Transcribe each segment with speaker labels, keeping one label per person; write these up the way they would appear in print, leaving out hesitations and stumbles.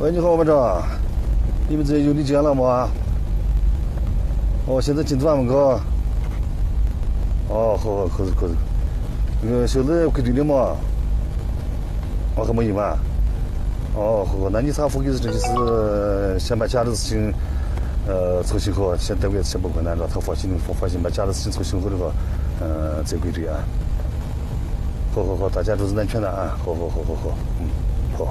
Speaker 1: 喂，你好，我们这，你们这有理检了吗？哦，现在进团门口。哦，好，可以。那个现在归队了吗？哦，还没有嘛？哦，好，那你啥副意思？就是先把家里的事情，凑齐好，先单位先不困难，让他放心把家里的事情凑齐好的话，再归队啊。好，大家都是安全的啊！好，好。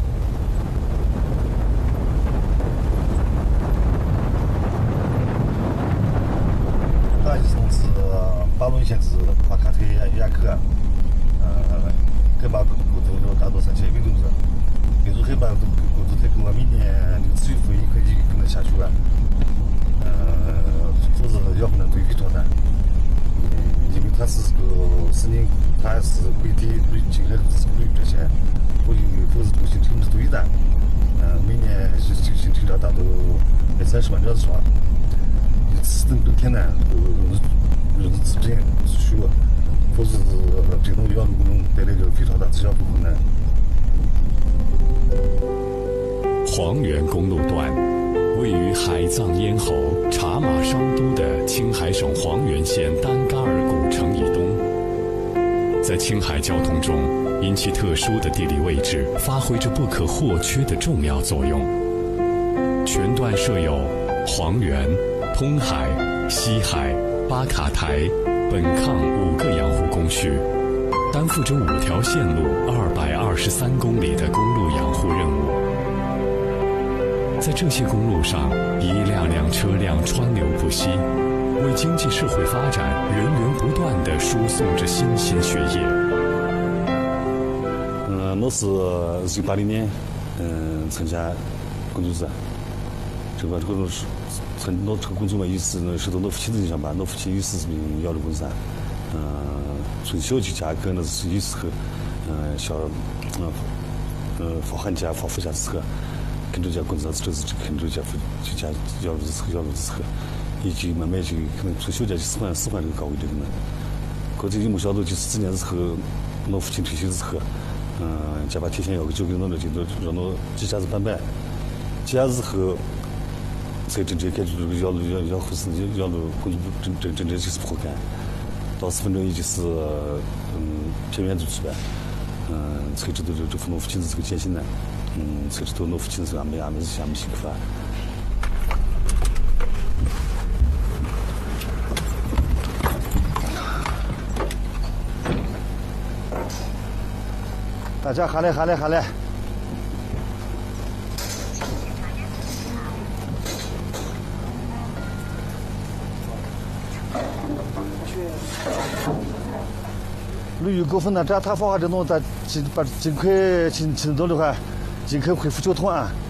Speaker 1: 那一层是巴伦县治巴卡特雅克，海拔高度达到3100公尺，比如海拔高度太高，每年6次风1块钱可能下去了，否则要不能对非常难。因为它是个森林，它是规定近海是不有这些，否则这个行程是对的。每年行程量达到130万辆以上。此等冬天呢，日子自然需要，否则这种养路工程带来了非常大质量不困难。
Speaker 2: 黄原公路段位于海藏咽喉、茶马商都的青海省黄原县丹嘎尔古城以东，在青海交通中，因其特殊的地理位置，发挥着不可或缺的重要作用。全段设有黄原、通海、西海、巴卡台、本抗5个养护工序，担负着5条线路223公里的公路养护任务。在这些公路上，一辆辆车辆川流不息，为经济社会发展源源不断地输送着新鲜血液。
Speaker 1: 我是1980年参加工作制，这个是我这个工作嘛，是到我父亲的影响吧。我父亲也是名养路工程，从小就加课，那是有时候放寒假放暑假的时候，跟着家工作，就是跟着家就加养路的时候，也就慢慢就可能从小家就喜欢这个岗位的人了。可这有没晓得，就是4年之后，我父亲退休之后，家把铁线要交给我了，就让我几家子办，几家之后。才真正开始这个养路工作真正就是不好干，到10分钟也就是偏远地区吧，才知道这我父亲是这个艰辛呢，才知道我父亲是俺们是下面辛苦啊。大家下来。旅游高峰呢，这样他放下这种，咱尽快行动的话，尽快恢复交通啊。